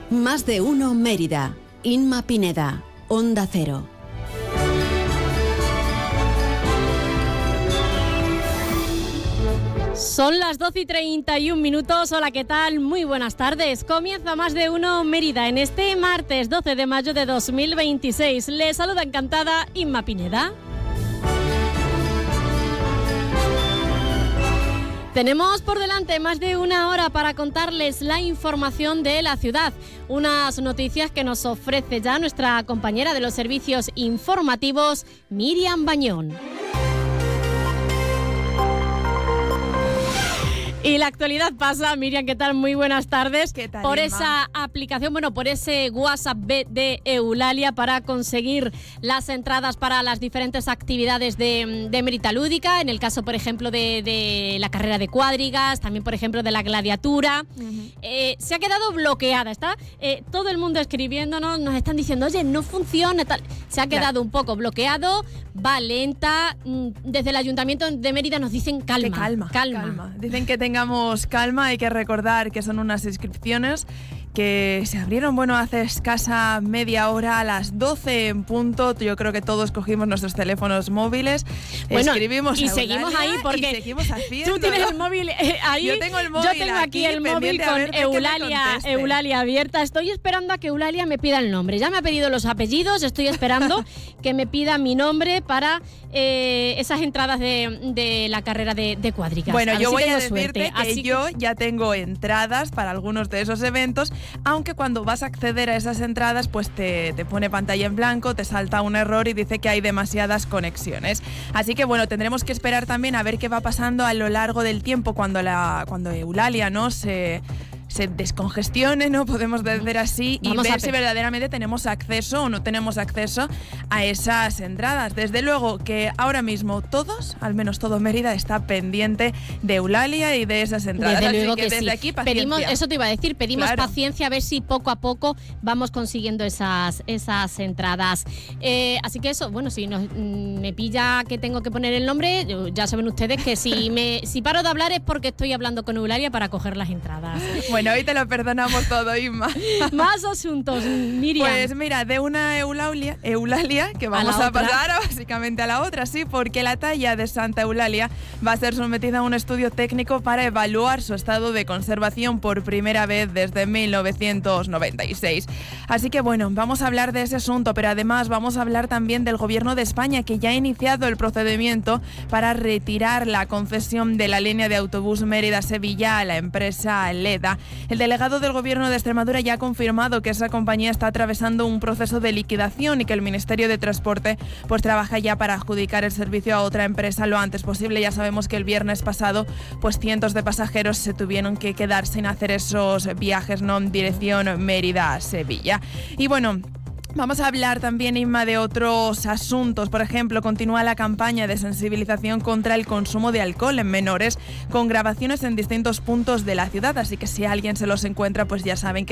Más de uno Mérida. Inma Pineda, Onda Cero. Son las 12:31. Hola, ¿qué tal? Muy buenas tardes. Comienza Más de uno Mérida en este martes 12 de mayo de 2026. Les saluda encantada Inma Pineda. Tenemos por delante más de una hora para contarles la información de la ciudad. Unas noticias que nos ofrece ya nuestra compañera de los servicios informativos, Miriam Bañón. Y la actualidad pasa, Miriam, ¿qué tal? Muy buenas tardes. ¿Qué tal, por Inma? esa aplicación, por ese WhatsApp de Eulalia para conseguir las entradas para las diferentes actividades de Mérida Lúdica, en el caso, por ejemplo, de la carrera de cuadrigas, también, por ejemplo, de la gladiatura. Se ha quedado bloqueada, está todo el mundo escribiéndonos, nos están diciendo, oye, no funciona, tal. Se ha quedado un poco bloqueado, va lenta. Desde el Ayuntamiento de Mérida nos dicen calma. Dicen que tengamos calma. Hay que recordar que son unas inscripciones que se abrieron, hace escasa media hora, a las 12 en punto. Yo creo que todos cogimos nuestros teléfonos móviles, escribimos y a Eulalia, seguimos ahí porque y seguimos haciendo. Tú tienes el móvil ahí. Yo tengo el móvil. Yo tengo aquí el móvil con Eulalia abierta. Estoy esperando a que Eulalia me pida el nombre. Ya me ha pedido los apellidos. Estoy esperando que me pida mi nombre para esas entradas de la carrera de cuadrigas. Bueno, yo voy a decirte suerte. que yo ya tengo entradas para algunos de esos eventos, aunque cuando vas a acceder a esas entradas pues te pone pantalla en blanco, te salta un error y dice que hay demasiadas conexiones. Así que tendremos que esperar también a ver qué va pasando a lo largo del tiempo cuando Eulalia se descongestione, no podemos decir así, y ver si verdaderamente tenemos acceso o no tenemos acceso a esas entradas. Desde luego que ahora mismo al menos todo Mérida, está pendiente de Eulalia y de esas entradas. Desde luego así que desde sí. aquí paciencia. Eso te iba a decir, pedimos Claro. paciencia a ver si poco a poco vamos consiguiendo esas entradas. Así que eso, si me pilla que tengo que poner el nombre, ya saben ustedes que si paro de hablar es porque estoy hablando con Eulalia para coger las entradas. Bueno, hoy te lo perdonamos todo, Inma. Más asuntos, Miriam. Pues mira, de una Eulalia que vamos a pasar básicamente a la otra, sí, porque la talla de Santa Eulalia va a ser sometida a un estudio técnico para evaluar su estado de conservación por primera vez desde 1996. Así que vamos a hablar de ese asunto, pero además vamos a hablar también del Gobierno de España, que ya ha iniciado el procedimiento para retirar la concesión de la línea de autobús Mérida-Sevilla a la empresa Leda. El delegado del Gobierno de Extremadura ya ha confirmado que esa compañía está atravesando un proceso de liquidación y que el Ministerio de Transporte trabaja ya para adjudicar el servicio a otra empresa lo antes posible. Ya sabemos que el viernes pasado cientos de pasajeros se tuvieron que quedar sin hacer esos viajes en dirección Mérida-Sevilla. Y vamos a hablar también, Inma, de otros asuntos. Por ejemplo, continúa la campaña de sensibilización contra el consumo de alcohol en menores, con grabaciones en distintos puntos de la ciudad. Así que si alguien se los encuentra, ya saben que